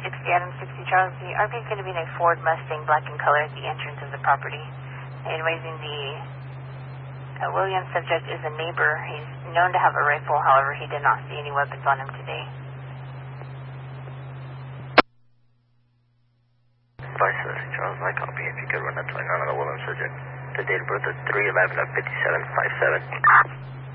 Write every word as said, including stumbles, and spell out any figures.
sixty, Adam sixty, Charles. The R P is going to be in a Ford Mustang, black in color, at the entrance of the property. And raising the uh, Williams subject is a neighbor. He's known to have a rifle, however, he did not see any weapons on him today. Vice Versa, Charles, I copy. If you could run that twenty-nine on the Williams subject. The date of birth is three eleven of fifty-seven fifty-seven.